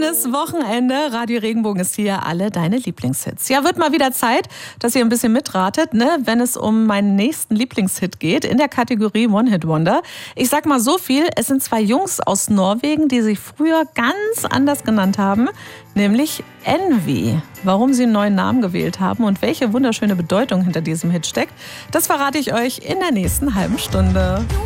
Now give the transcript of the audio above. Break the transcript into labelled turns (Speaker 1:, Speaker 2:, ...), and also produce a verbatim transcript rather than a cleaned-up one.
Speaker 1: schönes Wochenende. Radio Regenbogen ist hier, alle deine Lieblingshits. Ja, wird mal wieder Zeit, dass ihr ein bisschen mitratet, ne, wenn es um meinen nächsten Lieblingshit geht, in der Kategorie One-Hit-Wonder. Ich sag mal so viel, es sind zwei Jungs aus Norwegen, die sich früher ganz anders genannt haben, nämlich Envy. Warum sie einen neuen Namen gewählt haben und welche wunderschöne Bedeutung hinter diesem Hit steckt, das verrate ich euch in der nächsten halben Stunde.